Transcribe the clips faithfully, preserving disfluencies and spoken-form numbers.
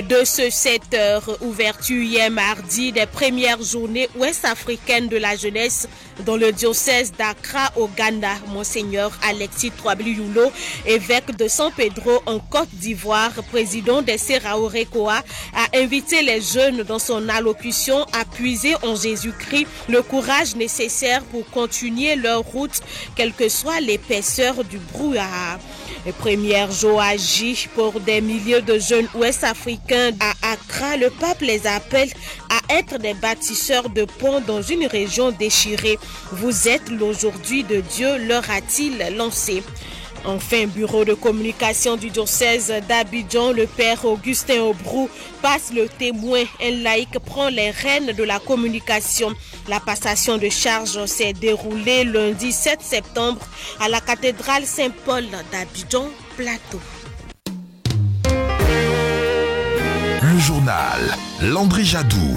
De ce sept heures, ouverture hier mardi des premières journées ouest-africaines de la jeunesse dans le diocèse d'Accra au Ghana. Monseigneur Alexis Twabli-Yulo, évêque de San Pedro en Côte d'Ivoire, président des Seraorekoa, a invité les jeunes dans son allocution à puiser en Jésus-Christ le courage nécessaire pour continuer leur route, quelle que soit l'épaisseur du brouhaha. Les premières Joaji pour des milliers de jeunes ouest-africains à Accra, le pape les appelle à être des bâtisseurs de ponts dans une région déchirée. Vous êtes l'aujourd'hui de Dieu, leur a-t-il lancé. Enfin, bureau de communication du diocèse d'Abidjan, le père Augustin Obrou passe le témoin. Un laïc prend les rênes de la communication. La passation de charge s'est déroulée lundi sept septembre à la cathédrale Saint-Paul d'Abidjan, Plateau. Le journal Landry Jadou.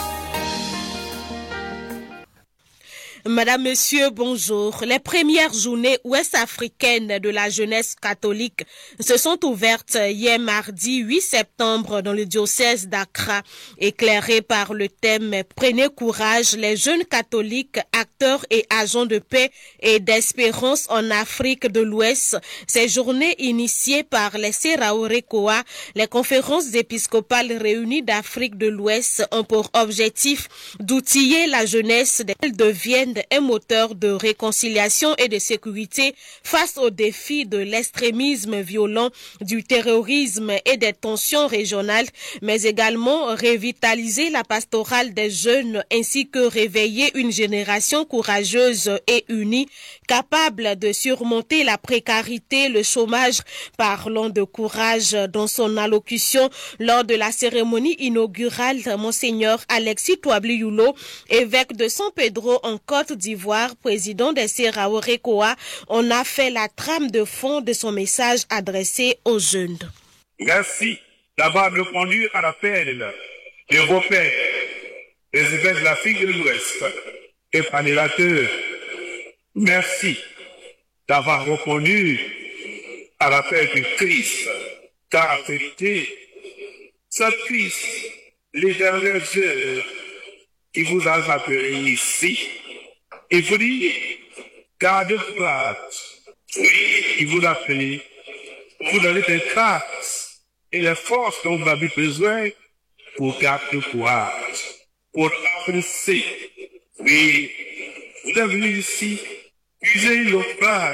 Madame, Monsieur, bonjour. Les premières journées ouest-africaines de la jeunesse catholique se sont ouvertes hier mardi huit septembre dans le diocèse d'Accra. Éclairées par le thème « Prenez courage, les jeunes catholiques, acteurs et agents de paix et d'espérance en Afrique de l'Ouest », ces journées initiées par les Seraorekoa, les conférences épiscopales réunies d'Afrique de l'Ouest ont pour objectif d'outiller la jeunesse qu'elle devienne un moteur de réconciliation et de sécurité face aux défis de l'extrémisme violent, du terrorisme et des tensions régionales, mais également revitaliser la pastorale des jeunes ainsi que réveiller une génération courageuse et unie, capable de surmonter la précarité, le chômage. Parlant de courage dans son allocution lors de la cérémonie inaugurale, Monseigneur Alexis Twabli-Yulo, évêque de San Pedro en Côte d'Ivoire, président des Seraorekoa, on a fait la trame de fond de son message adressé aux jeunes. Merci d'avoir répondu à l'appel de vos pères, les évêques de l'Afrique de l'Ouest et panélateurs. Merci d'avoir répondu à l'appel du Christ, car accepté cette Christ, les dernières heures qui vous a appelé ici. Il vous dit, gardez grâce. Oui, il vous a fait. Vous donnez des grâces et les forces dont vous avez besoin pour garder courage, pour avancer. Oui, vous êtes venu ici, usez le courage.